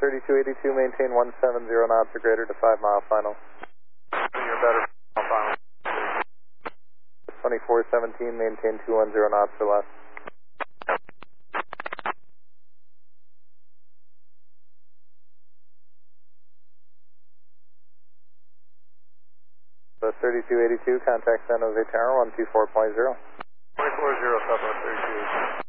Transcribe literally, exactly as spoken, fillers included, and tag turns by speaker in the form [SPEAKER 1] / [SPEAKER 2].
[SPEAKER 1] thirty-two eighty-two, maintain one seven zero knots or greater to five mile final.
[SPEAKER 2] You're better. Final.
[SPEAKER 1] twenty-four seventeen, maintain two one zero knots or less. So thirty-two eighty-two, contact San Jose Tower, one two four point zero.
[SPEAKER 2] twenty-four zero, Southwest thirty-two eighty-two.